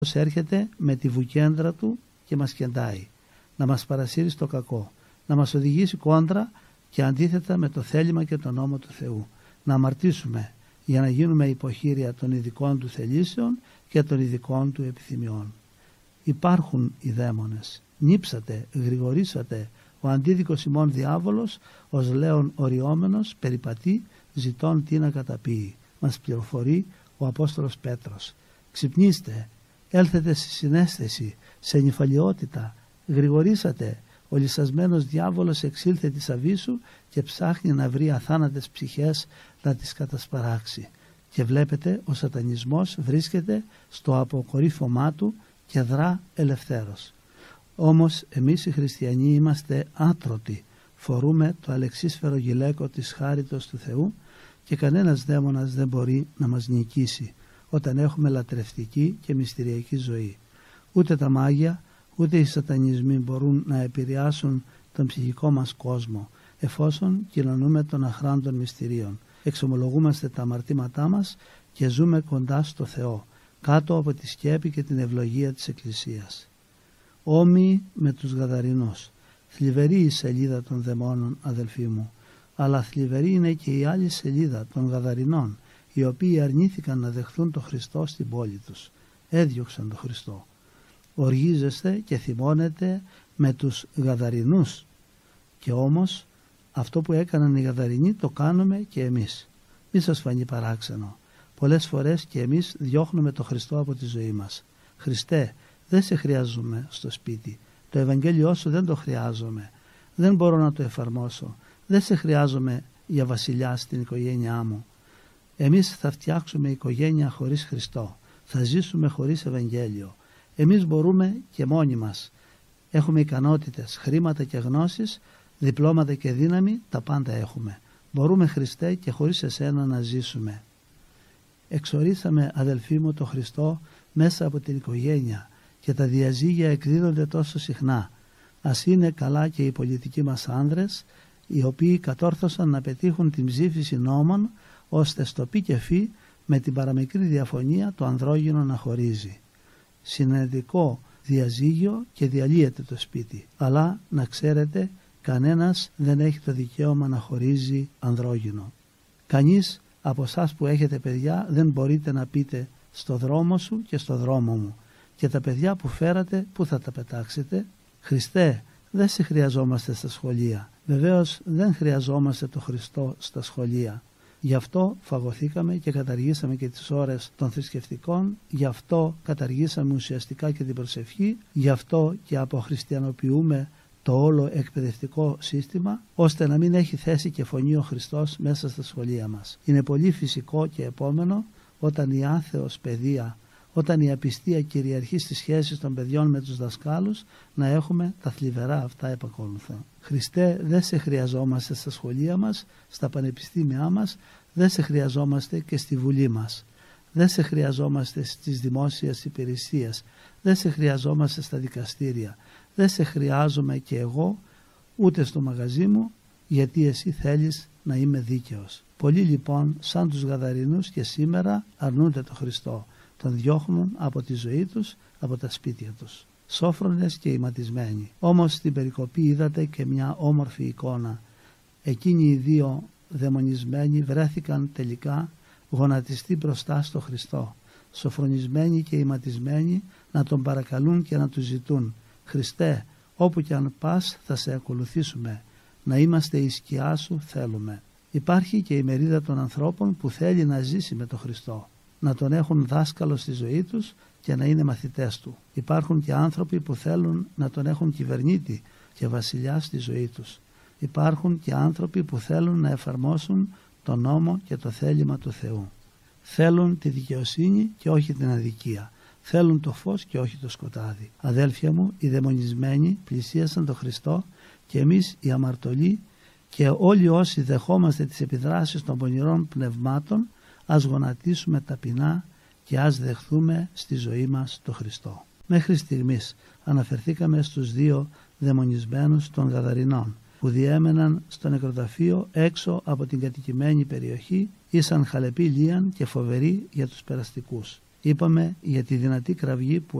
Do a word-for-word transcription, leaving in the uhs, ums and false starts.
έρχεται με τη βουκέντρα του και μας κεντάει, να μας παρασύρει στο κακό, να μας οδηγήσει κόντρα και αντίθετα με το θέλημα και τον νόμο του Θεού, να αμαρτήσουμε για να γίνουμε υποχείρια των ειδικών του θελήσεων και των ειδικών του επιθυμιών. Υπάρχουν οι δαίμονες, νύψατε, γρηγορήσατε, ο αντίδικος ημών διάβολος, ως λέον οριόμενος, περιπατεί, ζητών τι να καταπίει. Μας πληροφορεί ο Απόστολος Πέτρος. Ξυπνήστε, έλθετε στη συναίσθηση, σε νυφαλιότητα, γρηγορήσατε, ο λυσασμένος διάβολος εξήλθε της αβύσσου και ψάχνει να βρει αθάνατες ψυχές να τις κατασπαράξει. Και βλέπετε ο σατανισμός βρίσκεται στο αποκορύφωμά του και δρά ελευθέρος. Όμως εμείς οι χριστιανοί είμαστε άτρωτοι, φορούμε το αλεξίσφαιρο γυλαίκο της χάριτος του Θεού και κανένας δαίμονας δεν μπορεί να μας νικήσει όταν έχουμε λατρευτική και μυστηριακή ζωή. Ούτε τα μάγια ούτε οι σατανισμοί μπορούν να επηρεάσουν τον ψυχικό μας κόσμο, εφόσον κοινωνούμε των αχράντων μυστηρίων. Εξομολογούμαστε τα αμαρτήματά μας και ζούμε κοντά στο Θεό, κάτω από τη σκέπη και την ευλογία της Εκκλησίας. Όμοιοι με τους Γαδαρινούς. Θλιβερή η σελίδα των δαιμόνων, αδελφοί μου, αλλά θλιβερή είναι και η άλλη σελίδα των Γαδαρινών, οι οποίοι αρνήθηκαν να δεχθούν τον Χριστό στην πόλη τους. Έδιωξαν τον Χριστό. Οργίζεστε και θυμώνετε με τους Γαδαρινούς, και όμως αυτό που έκαναν οι Γαδαρινοί το κάνουμε και εμείς. Μη σας φανεί παράξενο. Πολλές φορές και εμείς διώχνουμε τον Χριστό από τη ζωή μας. Χριστέ, δεν σε χρειάζομαι στο σπίτι. Το Ευαγγέλιό σου δεν το χρειάζομαι. Δεν μπορώ να το εφαρμόσω. Δεν σε χρειάζομαι για βασιλιά στην οικογένειά μου. Εμείς θα φτιάξουμε οικογένεια χωρίς Χριστό. Θα ζήσουμε χωρίς Ευαγγέλιο. Εμείς μπορούμε και μόνοι μας. Έχουμε ικανότητες, χρήματα και γνώσεις, διπλώματα και δύναμη, τα πάντα έχουμε. Μπορούμε, Χριστέ, και χωρίς εσένα να ζήσουμε. Εξορίσαμε, αδελφοί μου, το Χριστό μέσα από την οικογένεια και τα διαζύγια εκδίδονται τόσο συχνά. Ας είναι καλά και οι πολιτικοί μας άνδρες, οι οποίοι κατόρθωσαν να πετύχουν την ψήφιση νόμων, ώστε στο πι και φι με την παραμικρή διαφωνία το ανδρόγυνο να χωρίζει. Συνεντικό διαζύγιο και διαλύεται το σπίτι, αλλά να ξέρετε, κανένας δεν έχει το δικαίωμα να χωρίζει ανδρόγυνο. Κανείς από εσάς που έχετε παιδιά δεν μπορείτε να πείτε στο δρόμο σου και στο δρόμο μου, και τα παιδιά που φέρατε πού θα τα πετάξετε? Χριστέ, δεν σε χρειαζόμαστε στα σχολεία. Βεβαίως δεν χρειαζόμαστε το Χριστό στα σχολεία. Γι' αυτό φαγωθήκαμε και καταργήσαμε και τις ώρες των θρησκευτικών, γι' αυτό καταργήσαμε ουσιαστικά και την προσευχή, γι' αυτό και αποχριστιανοποιούμε το όλο εκπαιδευτικό σύστημα, ώστε να μην έχει θέση και φωνή ο Χριστός μέσα στα σχολεία μας. Είναι πολύ φυσικό και επόμενο όταν η άθεος παιδεία, όταν η απιστία κυριαρχεί στις σχέσεις των παιδιών με τους δασκάλους, να έχουμε τα θλιβερά αυτά επακόλουθα. Χριστέ, δεν σε χρειαζόμαστε στα σχολεία μας, στα πανεπιστήμια μας, δεν σε χρειαζόμαστε και στη Βουλή μας. Δεν σε χρειαζόμαστε στις δημόσιες υπηρεσίες, δεν σε χρειαζόμαστε στα δικαστήρια, δεν σε χρειάζομαι και εγώ ούτε στο μαγαζί μου, γιατί εσύ θέλεις να είμαι δίκαιος. Πολλοί λοιπόν σαν τους Γαδαρινούς και σήμερα αρνούνται τον Χριστό, τον διώχνουν από τη ζωή τους, από τα σπίτια τους. Σόφρονες και ηματισμένοι. Όμως στην περικοπή είδατε και μια όμορφη εικόνα. Εκείνοι οι δύο δαιμονισμένοι βρέθηκαν τελικά γονατιστοί μπροστά στο Χριστό, σοφρονισμένοι και ηματισμένοι, να τον παρακαλούν και να του ζητούν: Χριστέ, όπου κι αν πας θα σε ακολουθήσουμε, να είμαστε η σκιά σου θέλουμε. Υπάρχει και η μερίδα των ανθρώπων που θέλει να ζήσει με τον Χριστό, να τον έχουν δάσκαλο στη ζωή τους και να είναι μαθητές του. Υπάρχουν και άνθρωποι που θέλουν να τον έχουν κυβερνήτη και βασιλιά στη ζωή τους. Υπάρχουν και άνθρωποι που θέλουν να εφαρμόσουν τον νόμο και το θέλημα του Θεού. Θέλουν τη δικαιοσύνη και όχι την αδικία. Θέλουν το φως και όχι το σκοτάδι. Αδέλφια μου, οι δαιμονισμένοι πλησίασαν τον Χριστό και εμείς οι αμαρτωλοί και όλοι όσοι δεχόμαστε τις επιδράσεις των πονηρών πνευμάτων, ας γονατίσουμε ταπεινά και ας δεχθούμε στη ζωή μας τον Χριστό. Μέχρι στιγμής αναφερθήκαμε στους δύο δαιμονισμένους των Γαδαρινών, που διέμεναν στο νεκροταφείο έξω από την κατοικημένη περιοχή, ήσαν χαλεποί λίαν και φοβεροί για τους περαστικούς. Είπαμε για τη δυνατή κραυγή που